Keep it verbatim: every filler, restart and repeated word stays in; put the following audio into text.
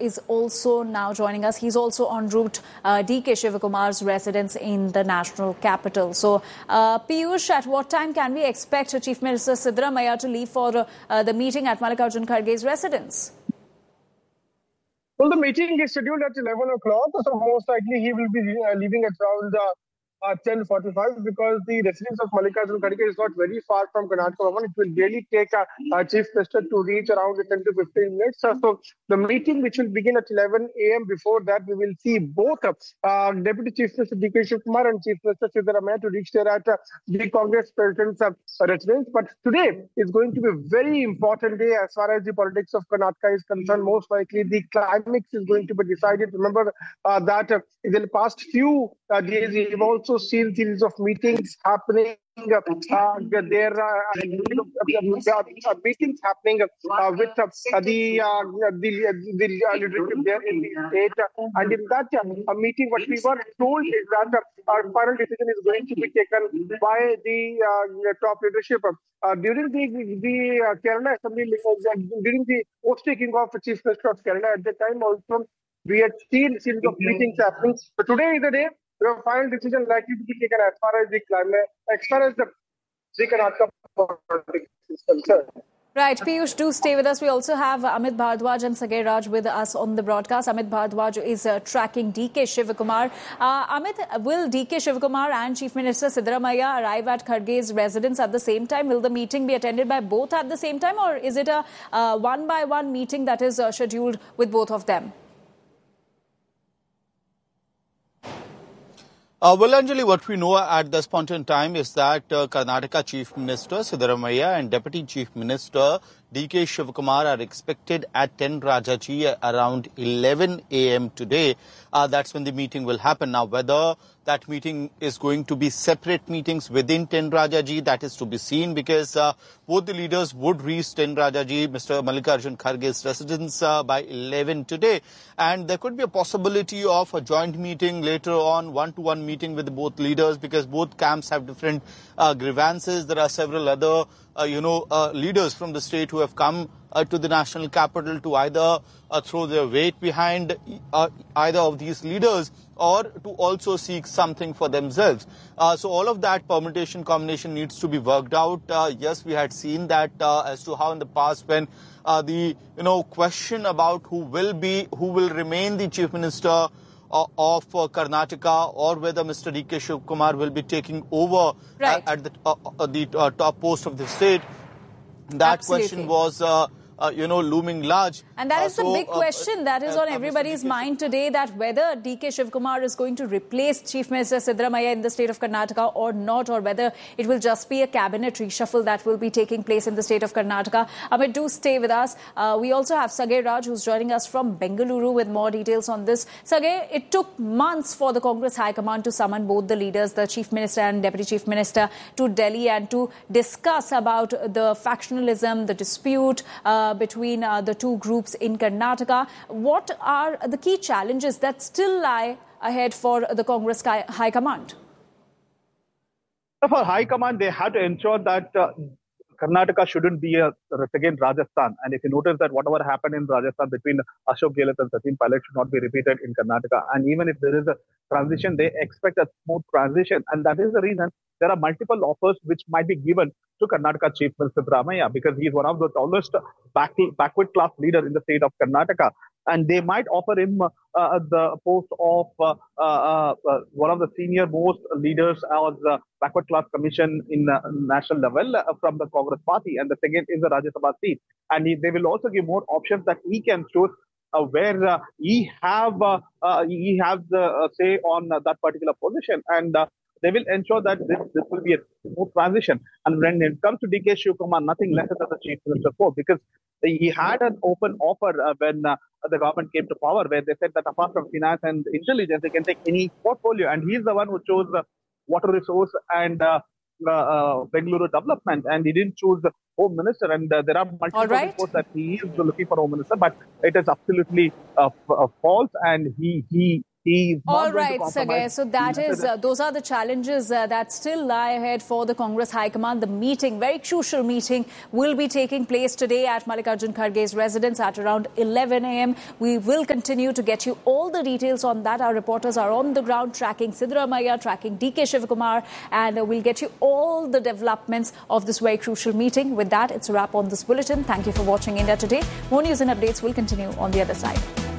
is also now joining us. He's also en route uh, D K Shivakumar's residence in the national capital. So, uh, Piyush, at what time can we expect Chief Minister Siddaramaiah to leave for uh, the meeting at Mallikarjun Kharge's residence? Well, the meeting is scheduled at eleven o'clock, so most likely he will be uh, leaving at around uh, uh, ten forty-five, because the residence of Mallikarjun Kharge is not very far from Karnataka Bhavan. It will really take a, a Chief Minister to reach around ten to fifteen minutes. Uh, so the meeting, which will begin at eleven a m, before that we will see both uh, Deputy Chief Minister D K Shivakumar and Chief Minister Siddaramaiah to reach there at uh, the Congress President's uh, residence. But today is going to be a very important day as far as the politics of Karnataka is concerned. Most likely the climax is going to be decided. Remember uh, that uh, in the past few uh, days we have also seen series of meetings happening. Uh, there are uh, uh, meetings happening uh, with uh, the uh, the, the uh, leadership there in the state, and in that uh, meeting, what we were told is that uh, our final decision is going to be taken by the uh, top leadership. Uh, during the the uh, Kerala Assembly, uh, during the oath-taking of the Chief Minister of Kerala at the time, also we had seen series of meetings happening. But today is the day. The final decision likely to be taken as far as the climate, as far as the, the Karnataka politics is concerned. Right, Piyush, do stay with us. We also have Amit Bhardwaj and Sagai Raj with us on the broadcast. Amit Bhardwaj is uh, tracking D K Shivakumar. Uh, Amit, will D K Shivakumar and Chief Minister Siddaramaiah arrive at Kharge's residence at the same time? Will the meeting be attended by both at the same time, or is it a uh, one-by-one meeting that is uh, scheduled with both of them? Uh, well, Anjali, what we know at this point in time is that uh, Karnataka Chief Minister Siddaramaiah and Deputy Chief Minister D K Shivakumar are expected at ten Rajaji around eleven a m today. Uh, that's when the meeting will happen. Now, whether that meeting is going to be separate meetings within ten Rajaji, that is to be seen, because uh, both the leaders would reach ten Rajaji, Mister Mallikarjun Kharge's residence, uh, by eleven today. And there could be a possibility of a joint meeting later on, one-to-one meeting with both leaders, because both camps have different uh, grievances. There are several other Uh, you know, uh, leaders from the state who have come uh, to the national capital to either uh, throw their weight behind uh, either of these leaders or to also seek something for themselves. Uh, so all of that permutation combination needs to be worked out. Uh, yes, we had seen that uh, as to how in the past when uh, the, you know, question about who will be, who will remain the chief minister of uh, Karnataka, or whether Mister D K Shivakumar will be taking over right. uh, at the, uh, uh, the uh, top post of the state. That Absolutely. question was, uh, uh, you know, looming large. And that uh, is the so, big question uh, that is uh, on everybody's mind today, that whether D K Shivakumar is going to replace Chief Minister Siddaramaiah in the state of Karnataka or not, or whether it will just be a cabinet reshuffle that will be taking place in the state of Karnataka. Amit, do stay with us. Uh, we also have Sagai Raj, who's joining us from Bengaluru with more details on this. Sagai, it took months for the Congress High Command to summon both the leaders, the Chief Minister and Deputy Chief Minister, to Delhi and to discuss about the factionalism, the dispute uh, between uh, the two groups in Karnataka. What are the key challenges that still lie ahead for the Congress High Command? For High Command, they have to ensure that uh, Karnataka shouldn't be a, again Rajasthan. And if you notice that whatever happened in Rajasthan between Ashok Gehlot and Sachin Pilot should not be repeated in Karnataka. And even if there is a transition, they expect a smooth transition. And that is the reason there are multiple offers which might be given to Karnataka Chief Minister Siddaramaiah, because he is one of the tallest back, backward class leader in the state of Karnataka. And they might offer him uh, the post of uh, uh, uh, one of the senior most leaders of the backward class commission in uh, national level uh, from the Congress party. And the second is the Rajya Sabha seat. And he, they will also give more options that he can choose uh, where uh, he have uh, uh, he has the uh, say on uh, that particular position. And uh, they will ensure that this, this will be a smooth transition. And when it comes to D K Shivakumar, nothing less than the Chief Minister for, because he had an open offer uh, when uh, the government came to power, where they said that apart from finance and intelligence, they can take any portfolio. And he's the one who chose uh, water resource and uh, uh, uh, Bengaluru development, and he didn't choose the Home Minister. And uh, there are multiple right. reports that he is looking for Home Minister, but it is absolutely uh, uh, false. And he he He All right, Sagai. So that is, uh, those are the challenges uh, that still lie ahead for the Congress High Command. The meeting, very crucial meeting, will be taking place today at Mallikarjun Kharge's residence at around eleven a m We will continue to get you all the details on that. Our reporters are on the ground tracking Siddaramaiah, tracking D K Shivakumar, and uh, we'll get you all the developments of this very crucial meeting. With that, it's a wrap on this bulletin. Thank you for watching India Today. More news and updates will continue on the other side.